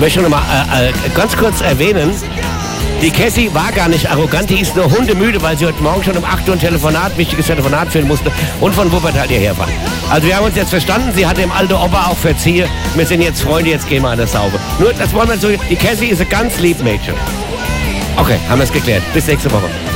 möchte noch mal ganz kurz erwähnen, die Cassie war gar nicht arrogant, die ist nur hundemüde, weil sie heute Morgen schon um 8 Uhr ein wichtiges Telefonat führen musste und von Wuppertal hierher war. Also wir haben uns jetzt verstanden, sie hat dem alten Opa auch verziehen. Wir sind jetzt Freunde, jetzt gehen wir an der Saube. Nur, das wollen wir so, die Cassie ist ein ganz lieb Mädchen. Okay, haben wir es geklärt. Bis nächste Woche.